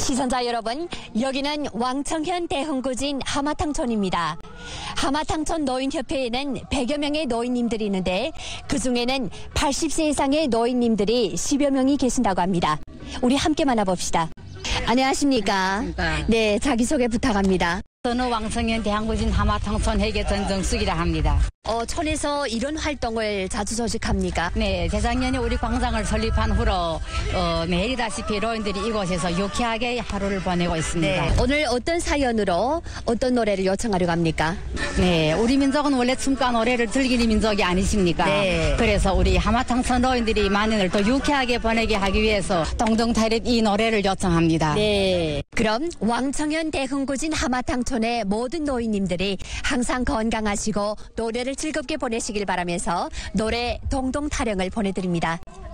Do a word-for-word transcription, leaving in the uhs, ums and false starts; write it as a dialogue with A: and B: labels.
A: 시선자 여러분, 여기는 왕청현 대흥구진 하마탕촌입니다. 하마탕촌 노인협회에는 백여 명의 노인님들이 있는데 그중에는 팔십 세 이상의 노인님들이 십여 명이 계신다고 합니다. 우리 함께 만나봅시다. 안녕하십니까?
B: 안녕하십니까.
A: 네, 자기소개 부탁합니다.
B: 저는 왕청현 대흥구진 하마탕촌 회계 전정숙이라 합니다.
A: 어, 촌에서 이런 활동을 자주 조직합니까?
B: 네, 재작년에 우리 광장을 설립한 후로 어, 매일이다시피 노인들이 이곳에서 유쾌하게 하루를 보내고 있습니다.
A: 네, 오늘 어떤 사연으로 어떤 노래를 요청하려고 합니까?
B: 네, 우리 민족은 원래 춤과 노래를 즐기는 민족이 아니십니까?
A: 네.
B: 그래서 우리 하마탕촌 노인들이 만년을 더 유쾌하게 보내게 하기 위해서 동동타릿 이 노래를 요청합니다.
A: 네. 그럼 왕청현 대흥구진 하마탕촌의 모든 노인님들이 항상 건강하시고 노래를 즐겁게 보내시길 바라면서 노래 동동타령을 보내드립니다.